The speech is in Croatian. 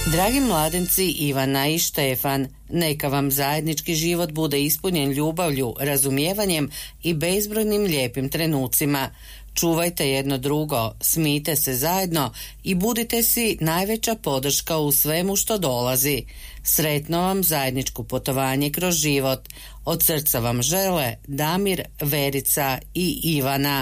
Dragi mladenci Ivana i Štefan, neka vam zajednički život bude ispunjen ljubavlju, razumijevanjem i bezbrojnim lijepim trenucima. Čuvajte jedno drugo, smijte se zajedno i budite si najveća podrška u svemu što dolazi. Sretno vam zajedničko putovanje kroz život. Od srca vam žele Damir, Verica i Ivana.